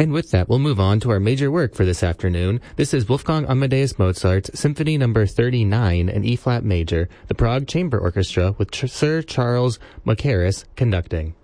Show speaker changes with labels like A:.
A: And with that, we'll move on to our major work for this afternoon. This is Wolfgang Amadeus Mozart's Symphony No. 39 in E-flat major, the Prague Chamber Orchestra with Sir Charles Mackerras conducting.